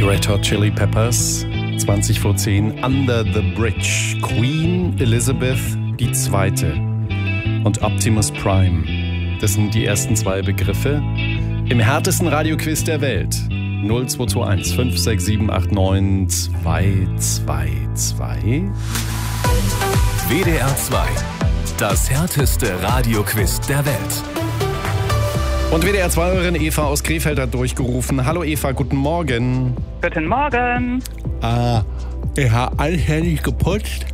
Die Red Hot Chili Peppers, 20 vor 10, Under the Bridge, Queen Elizabeth II. und Optimus Prime. Das sind die ersten zwei Begriffe im härtesten Radioquiz der Welt. 0221 56789 222. WDR 2, das härteste Radioquiz der Welt. Und WDR 2-Hörerin Eva aus Krefeld hat durchgerufen. Hallo Eva, guten Morgen. Guten Morgen. Ich habe anständig geputzt.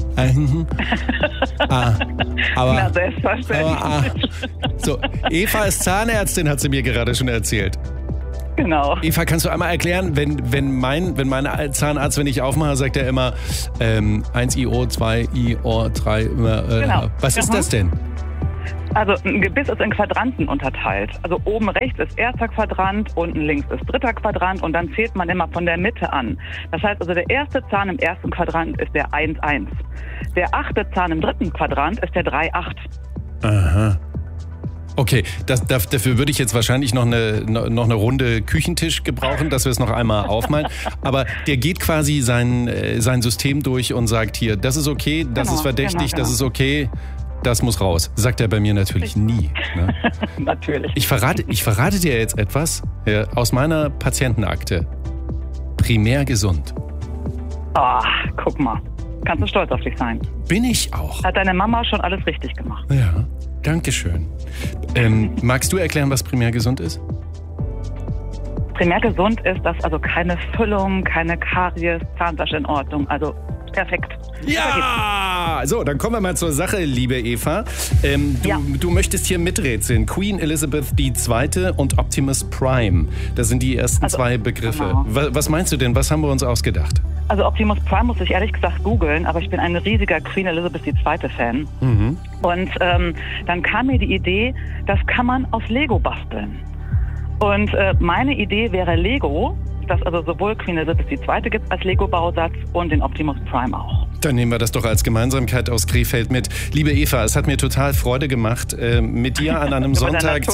Na, selbstverständlich. So, Eva ist Zahnärztin, hat sie mir gerade schon erzählt. Genau. Eva, kannst du einmal erklären, wenn mein Zahnarzt, wenn ich aufmache, sagt er immer 1 IO, 2 IO, 3, Genau. Was ist das denn? Also ein Gebiss ist in Quadranten unterteilt. Also oben rechts ist erster Quadrant, unten links ist dritter Quadrant und dann zählt man immer von der Mitte an. Das heißt also, der erste Zahn im ersten Quadrant ist der 1,1. Der achte Zahn im dritten Quadrant ist der 3,8. Aha. Okay, dafür würde ich jetzt wahrscheinlich noch eine Runde Küchentisch gebrauchen, dass wir es noch einmal aufmalen. Aber der geht quasi sein System durch und sagt hier, das ist okay, das ist verdächtig, das ist okay, das muss raus. Sagt er bei mir natürlich nie. Ne? Natürlich. Ich verrate dir jetzt etwas aus meiner Patientenakte. Primär gesund. Guck mal. Kannst du stolz auf dich sein. Bin ich auch. Hat deine Mama schon alles richtig gemacht. Ja, danke schön. Magst du erklären, was primär gesund ist? Primär gesund ist, dass also keine Füllung, keine Karies, Zahnfleisch in Ordnung. Also perfekt. Ja! So, dann kommen wir mal zur Sache, liebe Eva. Du möchtest hier miträtseln. Queen Elizabeth II. Und Optimus Prime. Das sind die ersten zwei Begriffe. Genau. Was meinst du denn? Was haben wir uns ausgedacht? Also Optimus Prime muss ich ehrlich gesagt googeln, aber ich bin ein riesiger Queen Elizabeth II. Fan. Mhm. Und dann kam mir die Idee, das kann man aus Lego basteln. Und meine Idee wäre Lego, dass also sowohl Queen Elizabeth II. Gibt als Lego-Bausatz und den Optimus Prime auch. Dann nehmen wir das doch als Gemeinsamkeit aus Krefeld mit. Liebe Eva, es hat mir total Freude gemacht, mit dir an einem Sonntag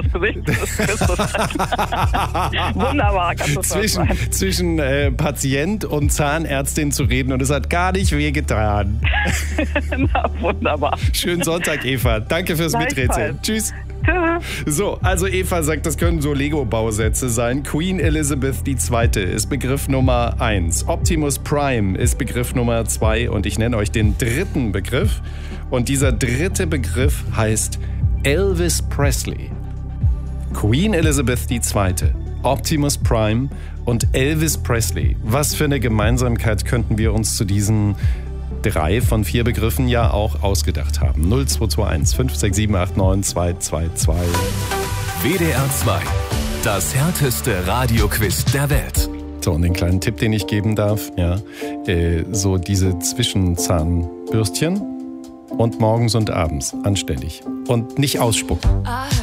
Wunderbar, zwischen Patient und Zahnärztin zu reden und es hat gar nicht wehgetan. Na, wunderbar. Schönen Sonntag, Eva. Danke fürs Miträtseln. Tschüss. So, also Eva sagt, das können so Lego-Bausätze sein. Queen Elizabeth II. Ist Begriff Nummer 1. Optimus Prime ist Begriff Nummer 2. Und ich nenne euch den dritten Begriff. Und dieser dritte Begriff heißt Elvis Presley. Queen Elizabeth II., Optimus Prime und Elvis Presley. Was für eine Gemeinsamkeit könnten wir uns zu diesen 3 von 4 Begriffen ja auch ausgedacht haben. 0221 56789 222. WDR 2, das härteste Radioquiz der Welt. So, und den kleinen Tipp, den ich geben darf, so diese Zwischenzahnbürstchen und morgens und abends anständig. Und nicht ausspucken.